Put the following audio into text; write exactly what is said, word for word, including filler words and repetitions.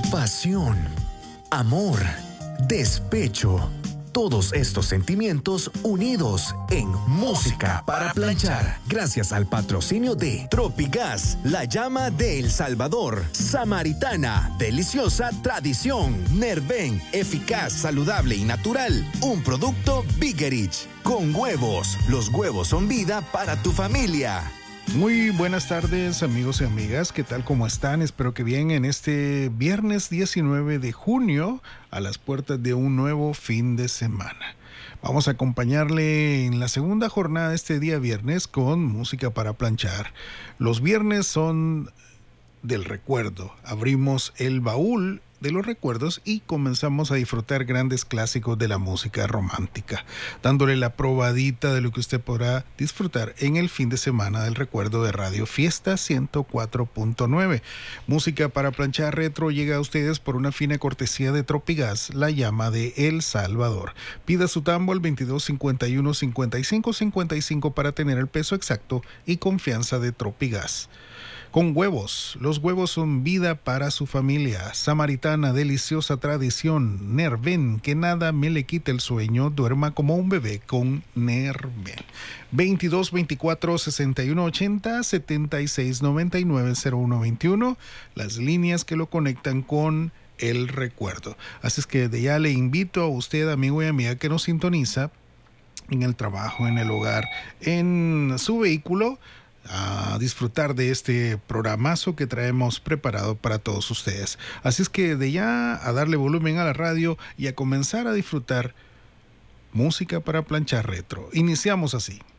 pasión, amor, despecho. Todos estos sentimientos unidos en Música para Planchar. Gracias al patrocinio de Tropigas, la llama de El Salvador. Samaritana, deliciosa tradición. Nerven, eficaz, saludable y natural. Un producto Bigerich. Con huevos. Los huevos son vida para tu familia. Muy buenas tardes, amigos y amigas, ¿qué tal? ¿Cómo están? Espero que bien en este viernes diecinueve de junio, a las puertas de un nuevo fin de semana. Vamos a acompañarle en la segunda jornada de este día viernes con música para planchar. Los viernes son del recuerdo. Abrimos el baúl de los recuerdos y comenzamos a disfrutar grandes clásicos de la música romántica, dándole la probadita de lo que usted podrá disfrutar en el fin de semana del recuerdo de Radio Fiesta ciento cuatro punto nueve. Música para planchar retro llega a ustedes por una fina cortesía de Tropigas, la llama de El Salvador. Pida su tambo al veintidós cincuenta y uno cincuenta y cinco cincuenta y cinco para tener el peso exacto y confianza de Tropigas. Con huevos, los huevos son vida para su familia. Samaritana, deliciosa tradición. Nerven, que nada me le quite el sueño. Duerma como un bebé con Nerven. veintidós veinticuatro sesenta y uno ochenta setenta y seis noventa y nueve cero uno veintiuno. Las líneas que lo conectan con el recuerdo. Así es que de ya le invito a usted, amigo y amiga, que nos sintoniza en el trabajo, en el hogar, en su vehículo, a disfrutar de este programazo que traemos preparado para todos ustedes. Así es que de ya a darle volumen a la radio y a comenzar a disfrutar música para planchar retro. Iniciamos así.